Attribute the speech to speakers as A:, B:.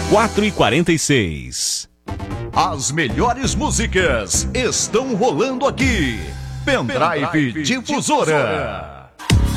A: 4h46.
B: As melhores músicas estão rolando aqui. Pendrive Difusora.